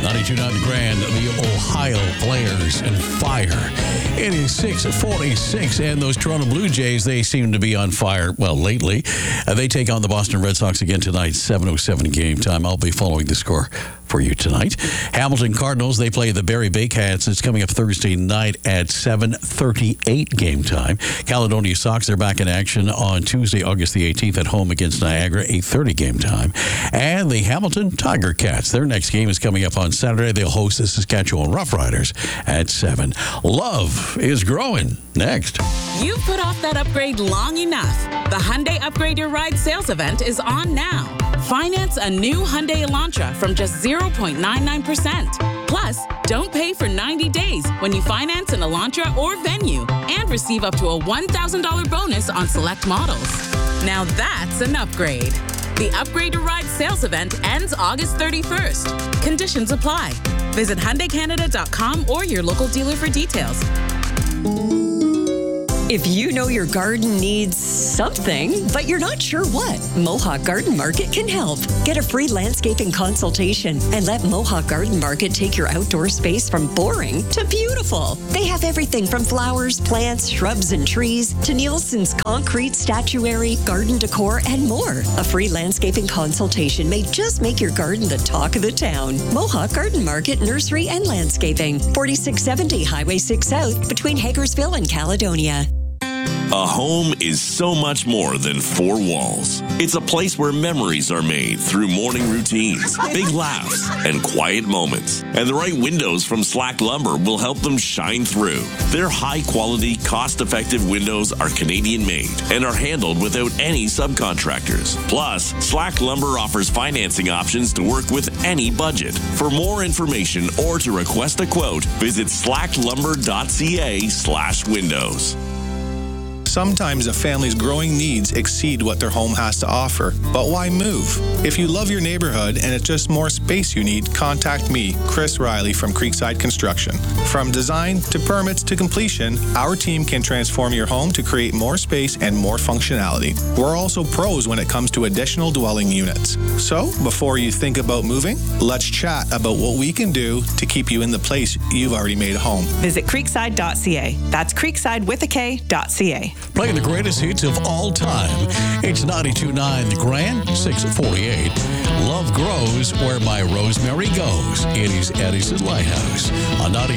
92.9 The Grand, the Ohio Players and fire. It is 6:46, and those Toronto Blue Jays, they seem to be on fire, well, lately. They take on the Boston Red Sox again tonight, 7:07 game time. I'll be following the score for you tonight. Hamilton Cardinals, they play the Barrie Baycats. It's coming up Thursday night at 7:38 game time. Caledonia Sox, they're back in action on Tuesday, August the 18th at home against Niagara, 8:30 game time. And the Hamilton Tiger Cats, their next game is coming up on Saturday. They'll host the Saskatchewan Roughriders at 7. Love is growing. Next. You've put off that upgrade long enough. The Hyundai Upgrade Your Ride sales event is on now. Finance a new Hyundai Elantra from just 0.99%. Plus, don't pay for 90 days when you finance an Elantra or Venue and receive up to a $1,000 bonus on select models. Now that's an upgrade. The Upgrade Your Ride sales event ends August 31st. Conditions apply. Visit HyundaiCanada.com or your local dealer for details. If you know your garden needs something, but you're not sure what, Mohawk Garden Market can help. Get a free landscaping consultation and let Mohawk Garden Market take your outdoor space from boring to beautiful. They have everything from flowers, plants, shrubs, and trees to Nielsen's concrete, statuary, garden decor, and more. A free landscaping consultation may just make your garden the talk of the town. Mohawk Garden Market, Nursery, and Landscaping, 4670 Highway 6 South between Hagersville and Caledonia. A home is so much more than four walls. It's a place where memories are made through morning routines, big laughs, and quiet moments. And the right windows from Slack Lumber will help them shine through. Their high-quality, cost-effective windows are Canadian-made and are handled without any subcontractors. Plus, Slack Lumber offers financing options to work with any budget. For more information or to request a quote, visit slacklumber.ca/windows. Sometimes a family's growing needs exceed what their home has to offer. But why move? If you love your neighborhood and it's just more space you need, contact me, Chris Riley from Creekside Construction. From design to permits to completion, our team can transform your home to create more space and more functionality. We're also pros when it comes to additional dwelling units. So, before you think about moving, let's chat about what we can do to keep you in the place you've already made a home. Visit creekside.ca. That's creekside.ca. Playing the greatest hits of all time. It's 92.9 The Grand, 6:48. Love grows where my rosemary goes. It is Edison Lighthouse on 90.